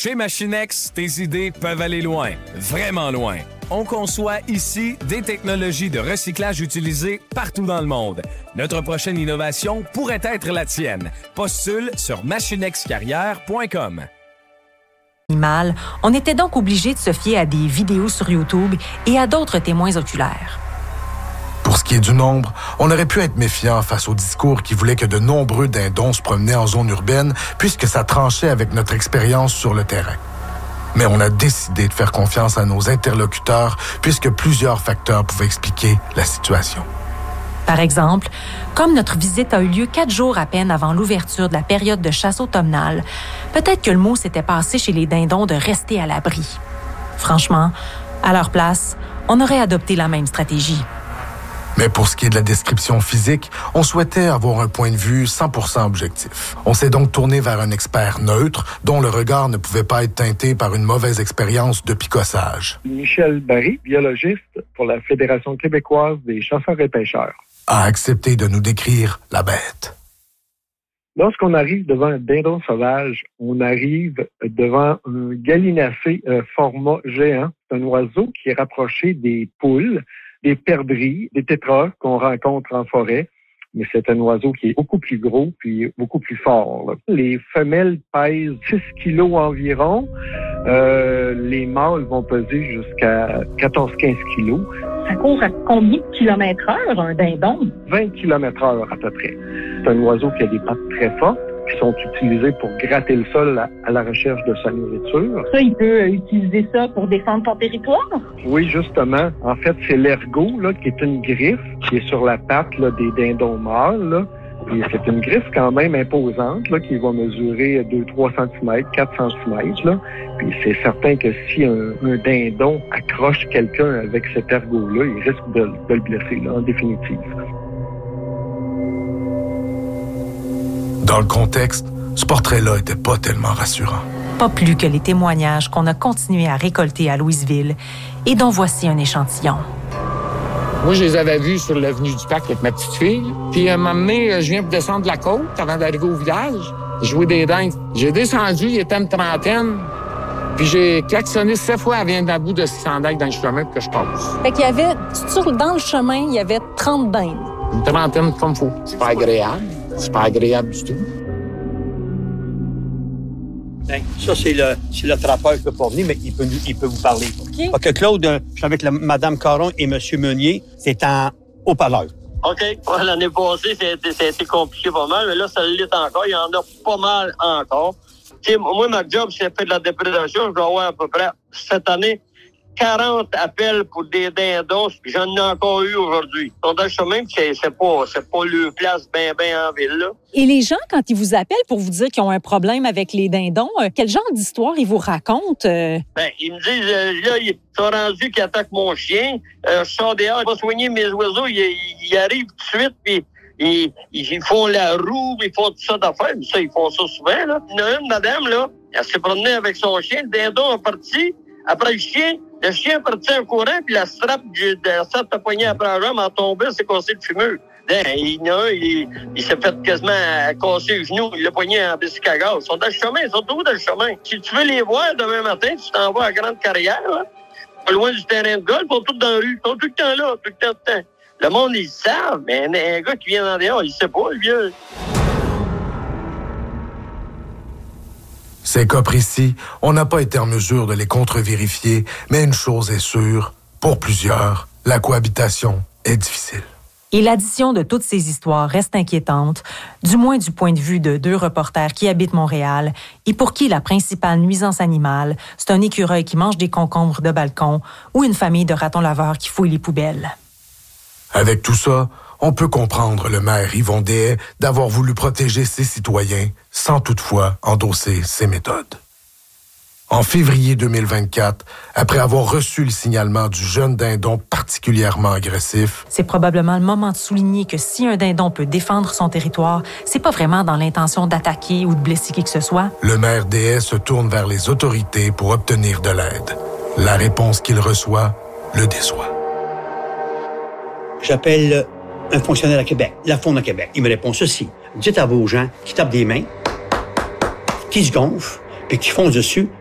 Chez Machinex, tes idées peuvent aller loin, vraiment loin. On conçoit ici des technologies de recyclage utilisées partout dans le monde. Notre prochaine innovation pourrait être la tienne. Postule sur machinexcarrière.com. On était donc obligé de se fier à des vidéos sur YouTube et à d'autres témoins oculaires. Pour ce qui est du nombre, on aurait pu être méfiant face au discours qui voulait que de nombreux dindons se promenaient en zone urbaine puisque ça tranchait avec notre expérience sur le terrain. Mais on a décidé de faire confiance à nos interlocuteurs puisque plusieurs facteurs pouvaient expliquer la situation. Par exemple, comme notre visite a eu lieu 4 jours à peine avant l'ouverture de la période de chasse automnale, peut-être que le mot s'était passé chez les dindons de rester à l'abri. Franchement, à leur place, on aurait adopté la même stratégie. Mais pour ce qui est de la description physique, on souhaitait avoir un point de vue 100% objectif. On s'est donc tourné vers un expert neutre dont le regard ne pouvait pas être teinté par une mauvaise expérience de picossage. Michel Barry, biologiste pour la Fédération québécoise des chasseurs et pêcheurs, a accepté de nous décrire la bête. Lorsqu'on arrive devant un dindon sauvage, on arrive devant un gallinacé format géant. C'est un oiseau qui est rapproché des poules, des perdrix, des tétras qu'on rencontre en forêt. Mais c'est un oiseau qui est beaucoup plus gros puis beaucoup plus fort, là. Les femelles pèsent 6 kilos environ. Les mâles vont peser jusqu'à 14-15 kilos. Ça court à combien de kilomètres heure, un dindon? 20 km/h à peu près. C'est un oiseau qui a des pattes très fortes, qui sont utilisées pour gratter le sol à la recherche de sa nourriture. Ça, il peut utiliser ça pour défendre son territoire? Oui, justement. En fait, c'est l'ergot, là, qui est une griffe qui est sur la patte là, des dindons mâles, là. Et c'est une griffe quand même imposante, là, qui va mesurer 2-3 cm, 4 cm. Là. Puis c'est certain que si un dindon accroche quelqu'un avec cet ergot-là, il risque de le blesser, là, en définitive. Dans le contexte, ce portrait-là était pas tellement rassurant. Pas plus que les témoignages qu'on a continué à récolter à Louisville et dont voici un échantillon. Moi, je les avais vus sur l'avenue du Parc avec ma petite fille. Puis, à un moment donné, je viens pour descendre la côte avant d'arriver au village. Jouer des dingues. J'ai descendu, il était une trentaine. Puis, j'ai klaxonné 7 fois à venir d'un bout de 600 dingues dans le chemin pour que je passe. Fait qu'il y avait, dans le chemin, il y avait 30 dingues. Une trentaine comme faut. C'est pas agréable. C'est pas agréable du tout. Ça, c'est le trappeur qui peut pas venir, mais il peut vous parler. OK. OK, Claude, je suis avec Mme Caron et M. Meunier. C'est en haut-parleur. OK. Ouais, l'année passée, ça a été compliqué pas mal, mais là, ça l'est encore. Il y en a pas mal encore. T'sais, moi, ma job, c'est fait de la déprédation. Je dois avoir à peu près, cette année, 40 appels pour des dindons. J'en ai encore eu aujourd'hui. Donc, dans le chemin, c'est pas le place bien en ville, là. Et les gens, quand ils vous appellent pour vous dire qu'ils ont un problème avec les dindons, quel genre d'histoire ils vous racontent? Ben, ils me disent, là, ils sont rendus qu'ils attaquent mon chien. Je sors dehors, je vais soigner mes oiseaux. Ils arrivent tout de suite, puis ils font la roue, ils font tout ça d'affaires. Ça, ils font ça souvent, là. Il y en a une madame, là, elle s'est promenée avec son chien. Le dindon est parti. Après le chien est parti en courant, puis la strap a poigné après la jambe, en tombé, c'est cassé le fumeux. Il y en a un, il s'est fait quasiment casser le genou. Il l'a poigné en bicycle à gaz. Ils sont dans le chemin, ils sont tous dans le chemin. Si tu veux les voir demain matin, tu t'en vas à Grande Carrière, là, pas loin du terrain de golf, ils sont tous dans la rue. Ils sont tout le temps là, tout le temps. Le monde, ils savent, mais un gars qui vient en dehors, il sait pas, le vieux. Ces cas précis, on n'a pas été en mesure de les contre-vérifier, mais une chose est sûre, pour plusieurs, la cohabitation est difficile. Et l'addition de toutes ces histoires reste inquiétante, du moins du point de vue de 2 reporters qui habitent Montréal et pour qui la principale nuisance animale, c'est un écureuil qui mange des concombres de balcon ou une famille de ratons laveurs qui fouillent les poubelles. Avec tout ça, on peut comprendre le maire Yvon Deshaies d'avoir voulu protéger ses citoyens sans toutefois endosser ses méthodes. En février 2024, après avoir reçu le signalement du jeune dindon particulièrement agressif, c'est probablement le moment de souligner que si un dindon peut défendre son territoire, c'est pas vraiment dans l'intention d'attaquer ou de blesser qui que ce soit. Le maire Deshaies se tourne vers les autorités pour obtenir de l'aide. La réponse qu'il reçoit le déçoit. J'appelle un fonctionnaire à Québec, la Faune à Québec. Il me répond ceci. Dites à vos gens qui tapent des mains, qui se gonflent, puis qui foncent dessus,